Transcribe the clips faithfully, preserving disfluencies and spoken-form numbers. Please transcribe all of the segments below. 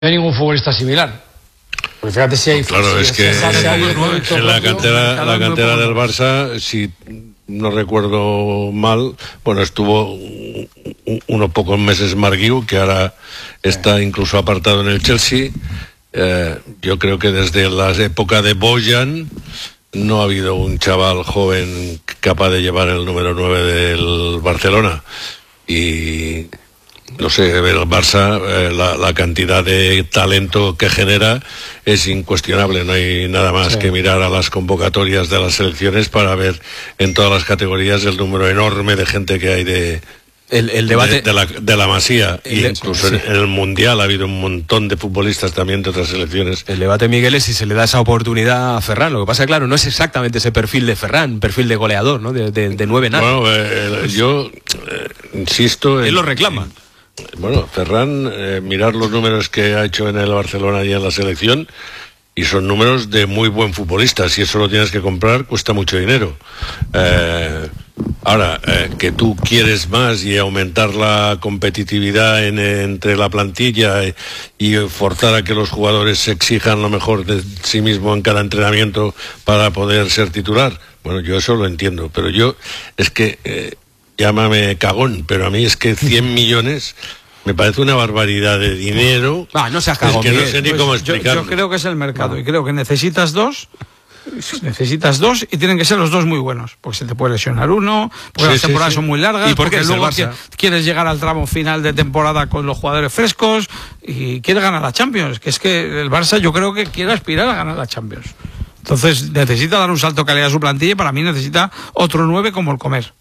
hay ningún futbolista similar. Porque fíjate si hay... Claro, si es que si hay en la cantera, la cantera del Barça, si no recuerdo mal, bueno, estuvo unos pocos meses Marguiu, que ahora está incluso apartado en el Chelsea. Eh, yo creo que desde la época de Bojan no ha habido un chaval joven capaz de llevar el número nueve del Barcelona. Y no sé, el Barça, eh, la, la cantidad de talento que genera es incuestionable. No hay nada más sí. que mirar a las convocatorias de las selecciones para ver en todas las categorías el número enorme de gente que hay de... El, el debate de, de, la, de la Masía, y de, incluso sí. en, en el Mundial ha habido un montón de futbolistas también de otras selecciones. El debate, Miguel, es si se le da esa oportunidad a Ferran. Lo que pasa, claro, no es exactamente ese perfil de Ferran, perfil de goleador, ¿no? De, de, de nueve nada. Bueno, eh, yo eh, insisto... Él en, lo reclama. En, bueno, Ferran, eh, mirar los números que ha hecho en el Barcelona y en la selección, y son números de muy buen futbolista. Si eso lo tienes que comprar, cuesta mucho dinero. Eh... Ahora, eh, que tú quieres más y aumentar la competitividad en, entre la plantilla y, y forzar a que los jugadores se exijan lo mejor de sí mismo en cada entrenamiento para poder ser titular, bueno, yo eso lo entiendo, pero yo, es que, eh, llámame cagón, pero a mí es que cien millones... me parece una barbaridad de dinero. Ah, no seas cagón, es que no sé pues ni cómo explicarlo. Yo, yo creo que es el mercado, no. y creo que necesitas dos... necesitas dos y tienen que ser los dos muy buenos, porque se te puede lesionar uno, porque sí, las temporadas sí, sí. son muy largas, ¿Y por qué porque luego Barça? quieres llegar al tramo final de temporada con los jugadores frescos y quieres ganar la Champions, que es que el Barça yo creo que quiere aspirar a ganar la Champions. Entonces necesita dar un salto de calidad a su plantilla, y para mí necesita otro nueve como el Comer.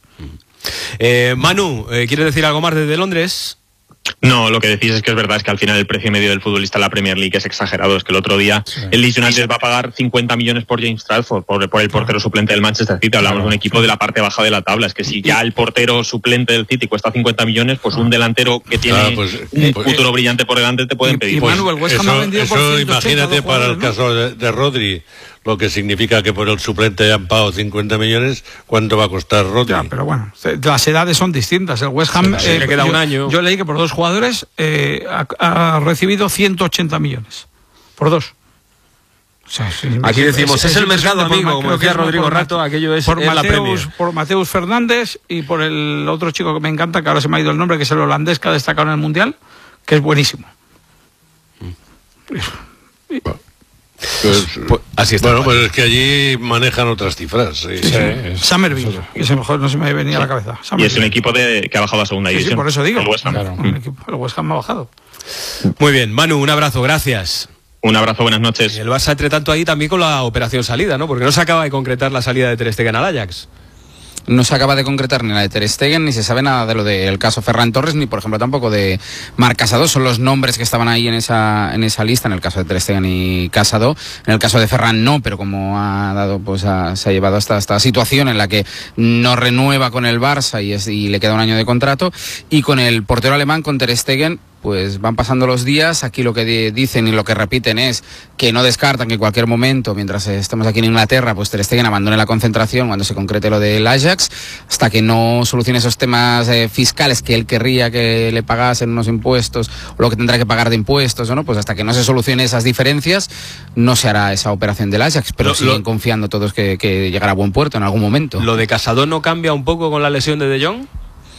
Eh, Manu, eh, ¿quieres decir algo más desde Londres? No, lo que decís es que es verdad, es que al final el precio medio del futbolista en la Premier League es exagerado. Es que el otro día sí. el Leeds United va a pagar cincuenta millones por James Trafford, por, por el portero suplente del Manchester City. Hablamos claro. de un equipo de la parte baja de la tabla. Es que si ya el portero suplente del City cuesta cincuenta millones, pues un delantero que tiene claro, pues, un pues, futuro eh, brillante por delante te pueden y, pedir. Y pues, Manuel, West Ham eso, ha vendido eso por imagínate para el caso de, de Rodri, lo que significa que por el suplente hayan pagado cincuenta millones, ¿cuánto va a costar Rodri? Ya, pero bueno, las edades son distintas. El West Ham sí, sí, eh, le queda yo, un año. Yo leí que por dos jugadores eh, ha, ha recibido ciento ochenta millones. Por dos. O sea, sí, aquí decimos, es, es, es el mercado, por, amigo, como decía Rodrigo por, Rato, aquello es, por es Mateus, la Premier. Por Mateus Fernández y por el otro chico que me encanta, que ahora se me ha ido el nombre, que es el holandés que ha destacado en el Mundial, que es buenísimo. Mm. Y, Pues, pues, así está. Bueno, pues es que allí manejan otras cifras. Sí, sí, sí. sí. Somerville, que es mejor, no se me venía sí. a la cabeza. Y es un equipo de, que ha bajado a segunda división. Sí, sí, por eso digo. El West Ham. Claro. El, equipo, el West Ham ha bajado. Muy bien, Manu, un abrazo, gracias. Un abrazo, buenas noches. Y el Barça, entre tanto, ahí también con la operación salida, ¿no? Porque no se acaba de concretar la salida de Ter Stegen al Ajax. No se acaba de concretar ni la de Ter Stegen, ni se sabe nada de lo del caso Ferran Torres, ni por ejemplo tampoco de Marc Casado. Son los nombres que estaban ahí en esa en esa lista, en el caso de Ter Stegen y Casado. En el caso de Ferran no, pero como ha dado, pues ha, se ha llevado hasta esta situación en la que no renueva con el Barça y, es, y le queda un año de contrato. Y con el portero alemán, con Ter Stegen, pues van pasando los días. Aquí lo que de, dicen y lo que repiten es que no descartan que en cualquier momento, mientras estemos aquí en Inglaterra, pues Ter Stegen abandone la concentración cuando se concrete lo del Ajax, hasta que no solucione esos temas eh, fiscales que él querría que le pagasen unos impuestos, o lo que tendrá que pagar de impuestos, ¿no? Pues hasta que no se solucione esas diferencias, no se hará esa operación del Ajax, pero lo, siguen lo, confiando todos que, que llegará a buen puerto en algún momento. ¿Lo de Casado no cambia un poco con la lesión de De Jong?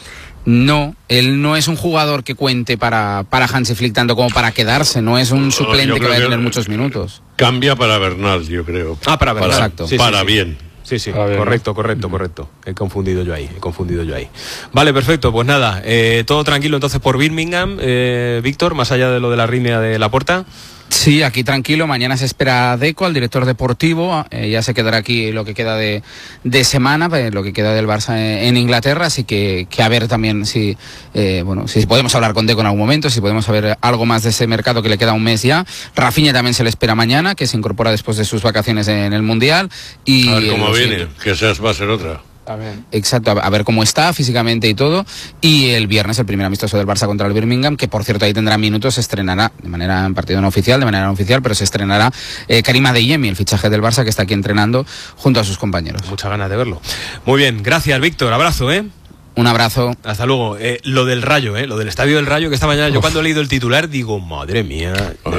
No, él no es un jugador que cuente para, para Hansi Flick tanto como para quedarse, no es un suplente que va a tener muchos minutos. Cambia para Bernal, yo creo. Ah, para Bernal. Para, exacto. Sí, para sí, sí. bien. Sí, sí, ver, correcto, correcto, correcto. He confundido yo ahí, he confundido yo ahí. Vale, perfecto, pues nada, eh, todo tranquilo entonces por Birmingham, eh, Víctor, más allá de lo de la riña de Laporta. Sí, aquí tranquilo, mañana se espera a Deco, al director deportivo, eh, ya se quedará aquí lo que queda de, de semana, eh, lo que queda del Barça en, en Inglaterra, así que, que a ver también si, eh, bueno, si podemos hablar con Deco en algún momento, si podemos saber algo más de ese mercado que le queda un mes ya. Rafinha también se le espera mañana, que se incorpora después de sus vacaciones en el Mundial. Y a ver cómo el, viene, que esa va a ser otra. También. Exacto, a ver cómo está físicamente y todo. Y el viernes el primer amistoso del Barça contra el Birmingham, que por cierto ahí tendrá minutos, se estrenará de manera en partido no oficial, de manera no oficial, pero se estrenará eh, Karim Adeyemi, el fichaje del Barça, que está aquí entrenando junto a sus compañeros. Muchas ganas de verlo. Muy bien, gracias Víctor, abrazo, ¿eh? Un abrazo. Hasta luego. Eh, lo del Rayo, eh, lo del Estadio del Rayo, que esta mañana Uf. yo cuando he leído el titular digo, madre mía.